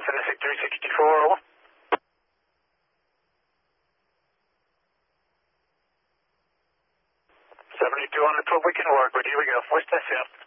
in the sector 64, over. 72 on the 12, we can work with. Here we go. West SF.